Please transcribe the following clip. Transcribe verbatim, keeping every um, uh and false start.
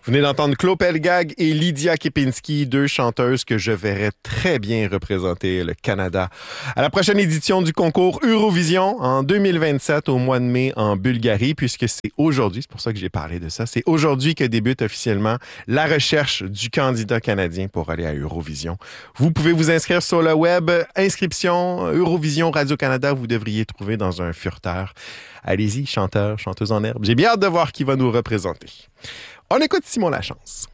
Vous venez d'entendre Claude Pelgag et Lydia Kepinski, deux chanteuses que je verrais très bien représenter le Canada à la prochaine édition du concours Eurovision en deux mille vingt-sept au mois de mai en Bulgarie, puisque c'est aujourd'hui, c'est pour ça que j'ai parlé de ça, c'est aujourd'hui que débute officiellement la recherche du candidat canadien pour aller à Eurovision. Vous pouvez vous inscrire sur le web, inscription Eurovision Radio-Canada, vous devriez trouver dans un furteur. Allez-y, chanteur, chanteuse en herbe. J'ai bien hâte de voir qui va nous représenter. On écoute Simon Lachance.